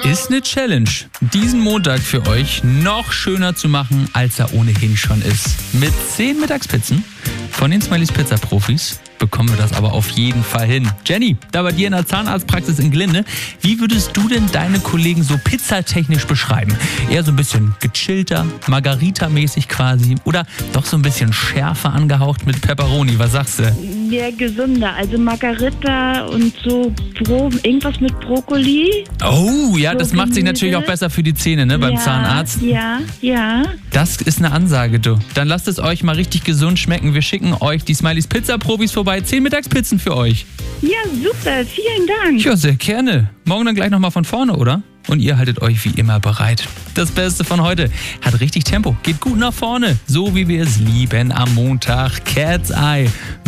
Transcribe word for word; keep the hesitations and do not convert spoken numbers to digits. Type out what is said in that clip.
ist eine Challenge, diesen Montag für euch noch schöner zu machen, als er ohnehin schon ist. Mit zehn Mittagspizzen von den Smileys Pizza Profis bekommen wir das aber auf jeden Fall hin. Jenny, da bei dir in der Zahnarztpraxis in Glinde, wie würdest du denn deine Kollegen so pizzatechnisch beschreiben? Eher so ein bisschen gechillter, Margarita-mäßig quasi oder doch so ein bisschen schärfer angehaucht mit Pepperoni? Was sagst du? Ja, gesünder. Also Margarita und so Bro, irgendwas mit Brokkoli. Oh, ja, das So macht sich Gemüse. natürlich auch besser für die Zähne, ne, beim ja, Zahnarzt. Ja, ja. Das ist eine Ansage, du. Dann lasst es euch mal richtig gesund schmecken. Wir schicken euch die Smileys Pizza Profis vorbei. Zehn Mittagspizzen für euch. Ja, super. Vielen Dank. Ja, sehr gerne. Morgen dann gleich nochmal von vorne, oder? Und ihr haltet euch wie immer bereit. Das Beste von heute hat richtig Tempo. Geht gut nach vorne. So wie wir es lieben am Montag. Cat's Eye.